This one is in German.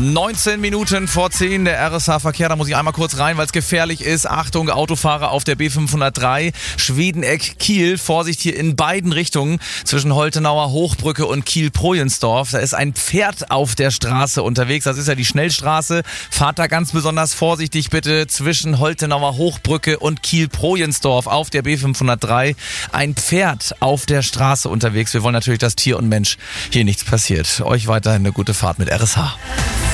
19 Minuten vor 10, der RSH-Verkehr, da muss ich einmal kurz rein, weil es gefährlich ist. Achtung, Autofahrer auf der B503, Schwedeneck-Kiel. Vorsicht hier in beiden Richtungen zwischen Holtenauer Hochbrücke und Kiel-Projensdorf. Da ist ein Pferd auf der Straße unterwegs, das ist ja die Schnellstraße. Fahrt da ganz besonders vorsichtig bitte zwischen Holtenauer Hochbrücke und Kiel-Projensdorf auf der B503. Ein Pferd auf der Straße unterwegs. Wir wollen natürlich, dass Tier und Mensch hier nichts passiert. Euch weiterhin eine gute Fahrt mit RSH.